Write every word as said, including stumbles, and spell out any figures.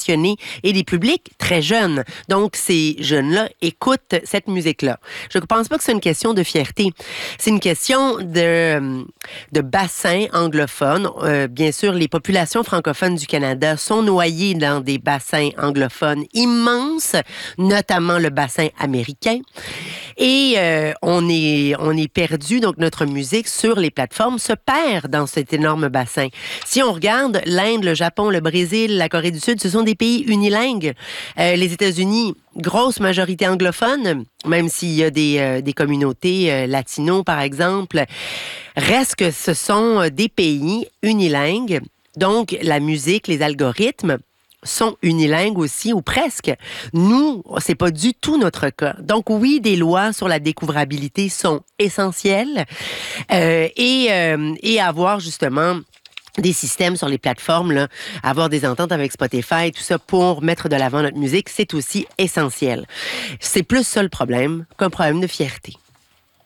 passionnés et des publics très jeunes. Donc, ces jeunes-là écoutent cette musique-là. Je ne pense pas que c'est une question de fierté. C'est une question de, de bassin anglophone. Euh, bien sûr, les populations francophones du Canada sont noyées dans des bassins anglophones immenses, notamment le bassin américain. Et euh, on est, on est perdu, donc notre musique sur les plateformes se perd dans cet énorme bassin. Si on regarde l'Inde, le Japon, le Brésil, la Corée du Sud, ce sont des pays unilingues. Euh, les États-Unis, grosse majorité anglophone, même s'il y a des, euh, des communautés euh, latinos, par exemple, reste que ce sont des pays unilingues. Donc, la musique, les algorithmes sont unilingues aussi, ou presque. Nous, c'est pas du tout notre cas. Donc oui, des lois sur la découvrabilité sont essentielles euh, et, euh, et avoir justement des systèmes sur les plateformes, là, avoir des ententes avec Spotify, tout ça pour mettre de l'avant notre musique, c'est aussi essentiel. C'est plus ça le problème qu'un problème de fierté.